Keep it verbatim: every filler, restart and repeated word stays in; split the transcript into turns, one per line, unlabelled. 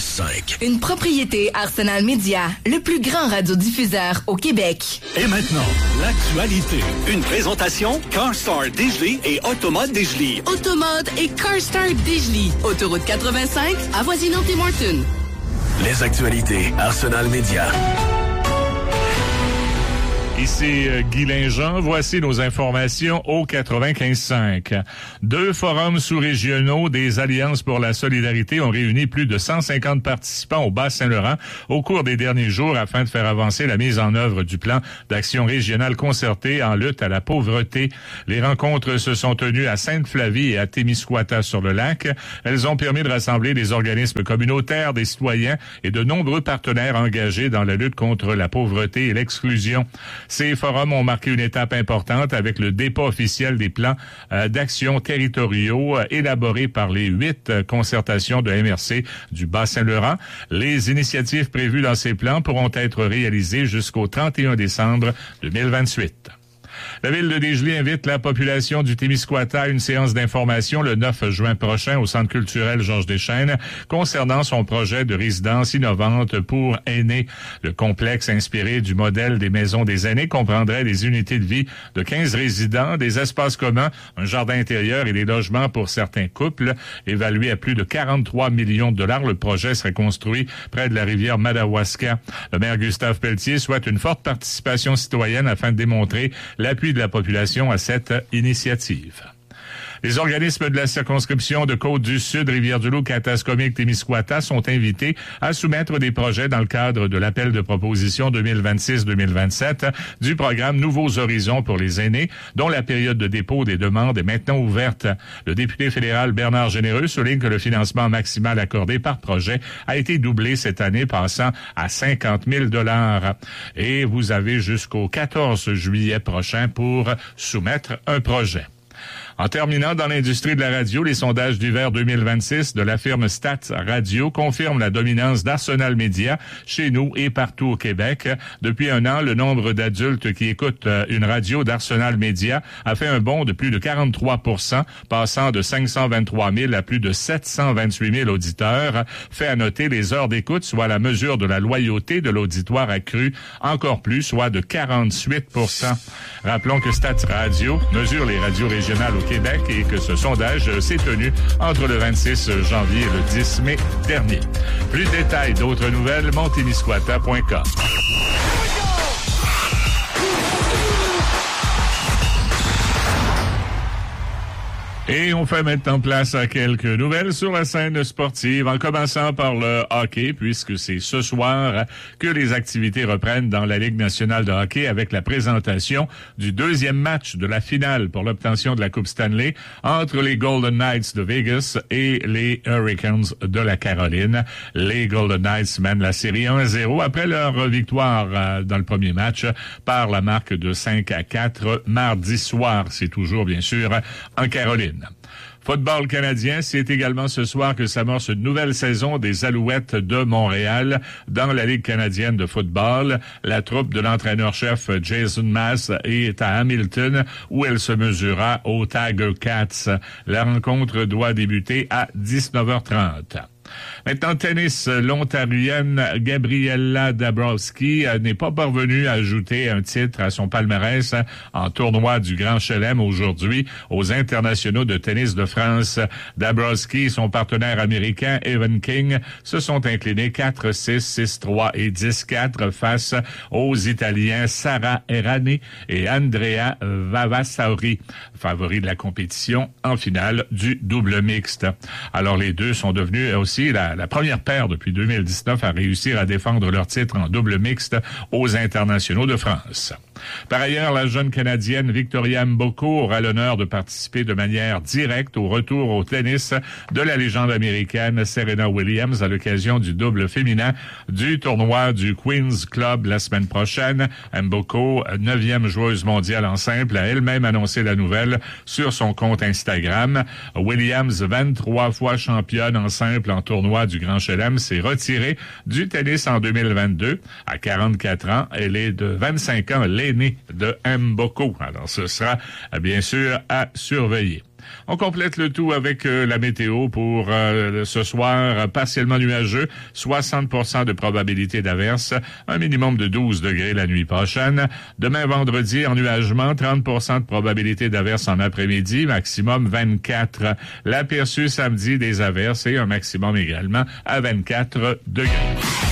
cinq.
Une propriété Arsenal Media, le plus grand radiodiffuseur au Québec.
Et maintenant, l'actualité. Une présentation CarStar Dégelé et Automode Dégelé.
Automode et CarStar Dégelé. Autoroute quatre-vingt-cinq, avoisinant Tim Hortons.
Les actualités Arsenal Media.
Ici euh, Guy Linjean, voici nos informations au quatre-vingt-quinze cinq. Deux forums sous-régionaux des Alliances pour la solidarité ont réuni plus de cent cinquante participants au Bas-Saint-Laurent au cours des derniers jours afin de faire avancer la mise en œuvre du plan d'action régionale concerté en lutte à la pauvreté. Les rencontres se sont tenues à Sainte-Flavie et à Témiscouata-sur-le-Lac. Elles ont permis de rassembler des organismes communautaires, des citoyens et de nombreux partenaires engagés dans la lutte contre la pauvreté et l'exclusion. Ces forums ont marqué une étape importante avec le dépôt officiel des plans euh, d'action territoriaux euh, élaborés par les huit euh, concertations de M R C du Bas-Saint-Laurent. Les initiatives prévues dans ces plans pourront être réalisées jusqu'au trente et un décembre deux mille vingt-huit. La ville de Dégelé invite la population du Témiscouata à une séance d'information le neuf juin prochain au Centre culturel Georges Deschênes concernant son projet de résidence innovante pour aînés. Le complexe inspiré du modèle des maisons des aînés comprendrait des unités de vie de quinze résidents, des espaces communs, un jardin intérieur et des logements pour certains couples. Évalué à plus de quarante-trois millions de dollars, le projet serait construit près de la rivière Madawaska. Le maire Gustave Pelletier souhaite une forte participation citoyenne afin de démontrer l'appui de la population à cette initiative. Les organismes de la circonscription de Côte-du-Sud, Rivière-du-Loup, Katascomique, Témiscouata sont invités à soumettre des projets dans le cadre de l'appel de proposition deux mille vingt-six deux mille vingt-sept du programme Nouveaux Horizons pour les aînés, dont la période de dépôt des demandes est maintenant ouverte. Le député fédéral Bernard Généreux souligne que le financement maximal accordé par projet a été doublé cette année, passant à cinquante mille dollars. Et vous avez jusqu'au quatorze juillet prochain pour soumettre un projet. En terminant, dans l'industrie de la radio, les sondages d'hiver deux mille vingt-six de la firme Stats Radio confirment la dominance d'Arsenal Media chez nous et partout au Québec. Depuis un an, le nombre d'adultes qui écoutent une radio d'Arsenal Media a fait un bond de plus de quarante-trois pour cent, passant de cinq cent vingt-trois mille à plus de sept cent vingt-huit mille auditeurs. Fait à noter, les heures d'écoute, soit la mesure de la loyauté de l'auditoire, a cru encore plus, soit de quarante-huit pour cent. Rappelons que Stats Radio mesure les radios régionales au Québec et que ce sondage s'est tenu entre le vingt-six janvier et le dix mai dernier. Plus de détails, d'autres nouvelles, montémiscouata point com. Et on fait maintenant place à quelques nouvelles sur la scène sportive, en commençant par le hockey, puisque c'est ce soir que les activités reprennent dans la Ligue nationale de hockey avec la présentation du deuxième match de la finale pour l'obtention de la Coupe Stanley entre les Golden Knights de Vegas et les Hurricanes de la Caroline. Les Golden Knights mènent la série un à zéro après leur victoire dans le premier match par la marque de cinq à quatre mardi soir. C'est toujours, bien sûr, en Caroline. Football canadien, c'est également ce soir que s'amorce une nouvelle saison des Alouettes de Montréal dans la Ligue canadienne de football. La troupe de l'entraîneur-chef Jason Maas est à Hamilton où elle se mesurera aux Tiger Cats. La rencontre doit débuter à dix-neuf heures trente. Maintenant, tennis, l'Ontarienne Gabriela Dabrowski n'est pas parvenue à ajouter un titre à son palmarès en tournoi du Grand Chelem aujourd'hui aux internationaux de tennis de France. Dabrowski et son partenaire américain Evan King se sont inclinés quatre six, six trois et dix quatre face aux Italiens Sara Errani et Andrea Vavassauri, favoris de la compétition en finale du double mixte. Alors, les deux sont devenus aussi la, la première paire depuis deux mille dix-neuf à réussir à défendre leur titre en double mixte aux internationaux de France. Par ailleurs, la jeune Canadienne Victoria Mboko aura l'honneur de participer de manière directe au retour au tennis de la légende américaine Serena Williams à l'occasion du double féminin du tournoi du Queen's Club la semaine prochaine. Mboko, neuvième joueuse mondiale en simple, a elle-même annoncé la nouvelle sur son compte Instagram. Williams, vingt-trois fois championne en simple en tournoi du Grand Chelem, s'est retirée du tennis en deux mille vingt-deux. À quarante-quatre ans, elle est de vingt-cinq ans l'aînée de Mboko. Alors, ce sera bien sûr à surveiller. On complète le tout avec euh, la météo pour euh, ce soir, euh, partiellement nuageux, soixante pour cent de probabilité d'averse, un minimum de douze degrés la nuit prochaine. Demain vendredi, ennuagement, trente pour cent de probabilité d'averse en après-midi, maximum vingt-quatre. L'aperçu samedi des averses et un maximum également à vingt-quatre degrés.